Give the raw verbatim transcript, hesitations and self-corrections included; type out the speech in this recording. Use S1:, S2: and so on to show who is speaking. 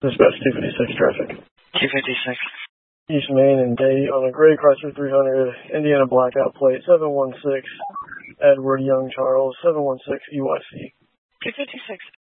S1: Dispatch two fifty-six traffic.
S2: two fifty-six.
S1: East Main and Day on a gray Chrysler three hundred, Indiana blackout plate seven one six, Edward Young Charles, seven one six E Y C.
S2: two fifty-six.